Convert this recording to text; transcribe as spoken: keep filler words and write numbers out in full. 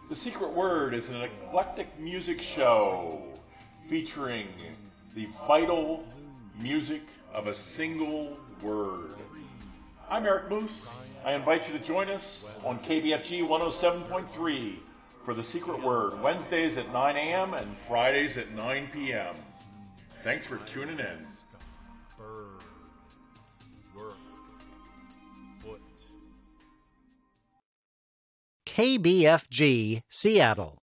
The Secret Word is an eclectic music show featuring the vital music of a single word. I'm Eric Moose. I invite you to join us on K B F G one oh seven point three for The Secret Word, Wednesdays at nine a.m. and Fridays at nine p.m. Thanks for tuning in. Bird. Work. Foot. K B F G, Seattle.